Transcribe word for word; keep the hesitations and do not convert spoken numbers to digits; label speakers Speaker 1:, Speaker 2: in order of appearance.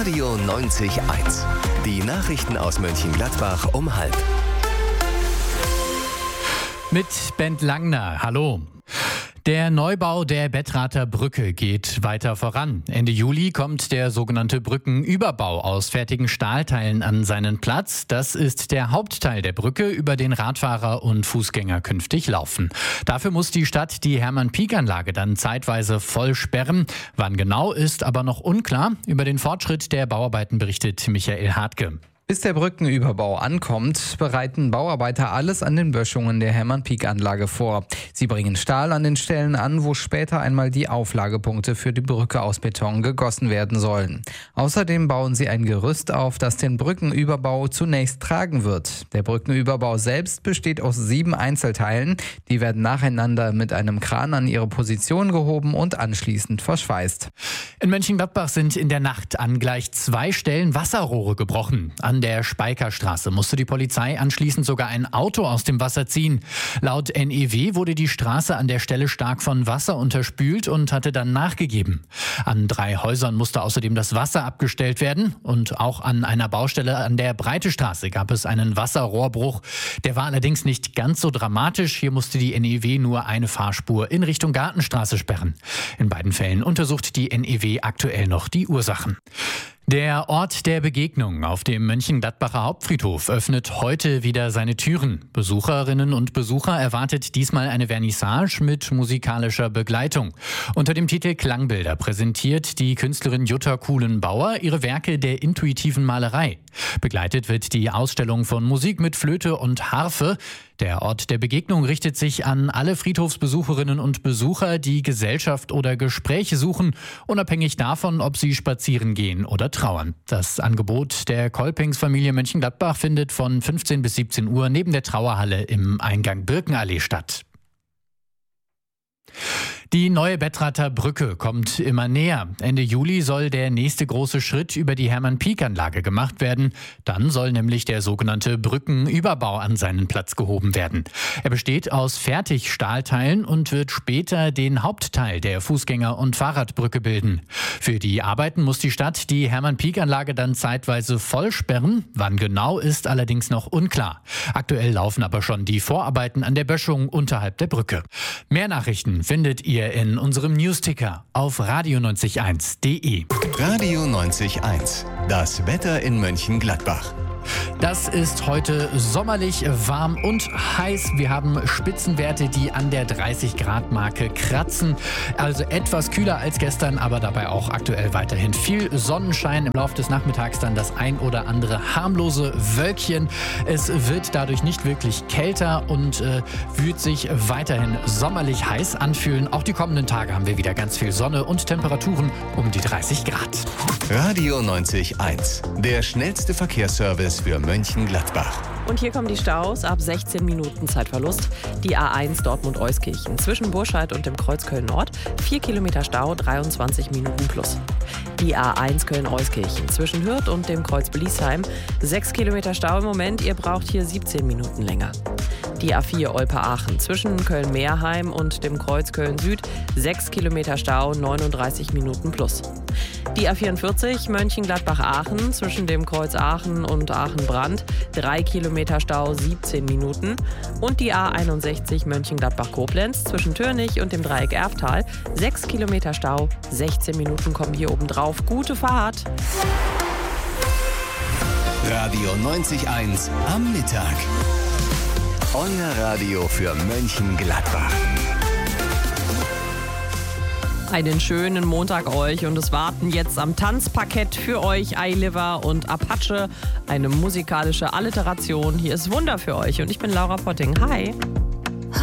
Speaker 1: Radio neunzig Komma eins. Die Nachrichten aus Mönchengladbach um halb.
Speaker 2: Mit Bent Langner. Hallo. Der Neubau der Betrather Brücke geht weiter voran. Ende Juli kommt der sogenannte Brückenüberbau aus fertigen Stahlteilen an seinen Platz. Das ist der Hauptteil der Brücke, über den Radfahrer und Fußgänger künftig laufen. Dafür muss die Stadt die Hermann-Pieck-Anlage dann zeitweise voll sperren. Wann genau, ist aber noch unklar. Über den Fortschritt der Bauarbeiten berichtet Michael Hartke.
Speaker 3: Bis der Brückenüberbau ankommt, bereiten Bauarbeiter alles an den Böschungen der Hermann-Pieck-Anlage vor. Sie bringen Stahl an den Stellen an, wo später einmal die Auflagepunkte für die Brücke aus Beton gegossen werden sollen. Außerdem bauen sie ein Gerüst auf, das den Brückenüberbau zunächst tragen wird. Der Brückenüberbau selbst besteht aus sieben Einzelteilen. Die werden nacheinander mit einem Kran an ihre Position gehoben und anschließend verschweißt.
Speaker 2: In Mönchengladbach sind in der Nacht an gleich zwei Stellen Wasserrohre gebrochen. An der Speikerstraße musste die Polizei anschließend sogar ein Auto aus dem Wasser ziehen. Laut N E W wurde die Straße an der Stelle stark von Wasser unterspült und hatte dann nachgegeben. An drei Häusern musste außerdem das Wasser abgestellt werden. Und auch an einer Baustelle an der Breitestraße gab es einen Wasserrohrbruch. Der war allerdings nicht ganz so dramatisch. Hier musste die N E W nur eine Fahrspur in Richtung Gartenstraße sperren. In beiden Fällen untersucht die N E W aktuell noch die Ursachen. Der Ort der Begegnung auf dem Mönchengladbacher Hauptfriedhof öffnet heute wieder seine Türen. Besucherinnen und Besucher erwartet diesmal eine Vernissage mit musikalischer Begleitung. Unter dem Titel Klangbilder präsentiert die Künstlerin Jutta Kuhlen-Bauer ihre Werke der intuitiven Malerei. Begleitet wird die Ausstellung von Musik mit Flöte und Harfe. Der Ort der Begegnung richtet sich an alle Friedhofsbesucherinnen und Besucher, die Gesellschaft oder Gespräche suchen, unabhängig davon, ob sie spazieren gehen oder trauern. Das Angebot der Kolpingsfamilie Mönchengladbach findet von fünfzehn bis siebzehn Uhr neben der Trauerhalle im Eingang Birkenallee statt. Die neue Betrather Brücke kommt immer näher. Ende Juli soll der nächste große Schritt über die Hermann-Pieck-Anlage gemacht werden. Dann soll nämlich der sogenannte Brückenüberbau an seinen Platz gehoben werden. Er besteht aus Fertigstahlteilen und wird später den Hauptteil der Fußgänger- und Fahrradbrücke bilden. Für die Arbeiten muss die Stadt die Hermann-Pieck-Anlage dann zeitweise voll sperren. Wann genau, ist allerdings noch unklar. Aktuell laufen aber schon die Vorarbeiten an der Böschung unterhalb der Brücke. Mehr Nachrichten findet ihr in unserem Newsticker auf radio neunzig eins punkt de.
Speaker 1: Radio neunzig Komma eins. Das Wetter in Mönchengladbach.
Speaker 2: Das ist heute sommerlich warm und heiß. Wir haben Spitzenwerte, die an der dreißig Grad Marke kratzen. Also etwas kühler als gestern, aber dabei auch aktuell weiterhin viel Sonnenschein. Im Laufe des Nachmittags dann das ein oder andere harmlose Wölkchen. Es wird dadurch nicht wirklich kälter und äh, wird sich weiterhin sommerlich heiß anfühlen. Auch die kommenden Tage haben wir wieder ganz viel Sonne und Temperaturen um die dreißig Grad.
Speaker 1: Radio neunzig Komma eins. Der schnellste Verkehrsservice für Mönchengladbach.
Speaker 4: Und hier kommen die Staus ab sechzehn Minuten Zeitverlust. Die A eins Dortmund-Euskirchen zwischen Burscheid und dem Kreuz Köln-Nord. vier Kilometer Stau, dreiundzwanzig Minuten plus. Die A eins Köln-Euskirchen zwischen Hürth und dem Kreuz Beliesheim. sechs Kilometer Stau im Moment, ihr braucht hier siebzehn Minuten länger. Die A vier Olpe-Aachen zwischen Köln-Meerheim und dem Kreuz Köln-Süd. sechs Kilometer Stau, neununddreißig Minuten plus. Die A vierundvierzig Mönchengladbach-Aachen zwischen dem Kreuz Aachen und Aachen-Brand. drei Kilometer Stau, siebzehn Minuten. Und die A einundsechzig Mönchengladbach-Koblenz zwischen Türnich und dem Dreieck Erftal. sechs Kilometer Stau, sechzehn Minuten kommen hier oben drauf. Gute Fahrt!
Speaker 1: Radio neunzig Komma eins am Mittag. Euer Radio für Mönchengladbach.
Speaker 4: Einen schönen Montag euch und es warten jetzt am Tanzparkett für euch iLiver und Apache. Eine musikalische Alliteration. Hier ist Wunder für euch und ich bin Laura Potting. Hi!